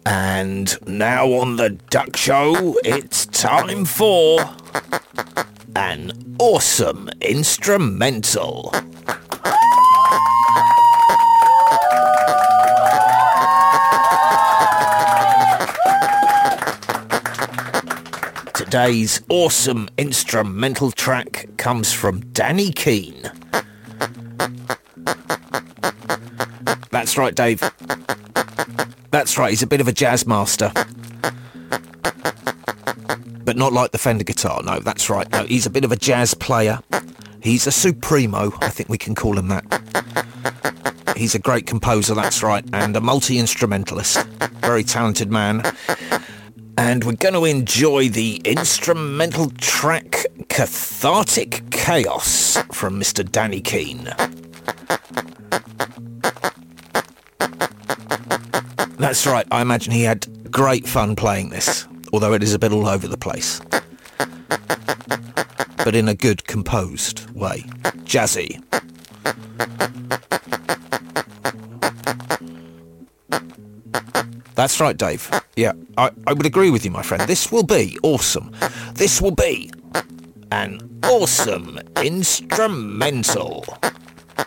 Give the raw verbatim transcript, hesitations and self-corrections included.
And now on the Duck Show, it's time for an awesome instrumental. Today's awesome instrumental track comes from Danny Keane. That's right, Dave. That's right, he's a bit of a jazz master. But not like the Fender guitar, no, that's right. No, he's a bit of a jazz player. He's a supremo, I think we can call him that. He's a great composer, that's right, and a multi-instrumentalist. Very talented man. And we're going to enjoy the instrumental track Cathartic Chaos from Mister Danny Keane. That's right, I imagine he had great fun playing this, although it is a bit all over the place. But in a good, composed way. Jazzy. That's right, Dave. Yeah, I, I would agree with you, my friend. This will be awesome. This will be an awesome instrumental.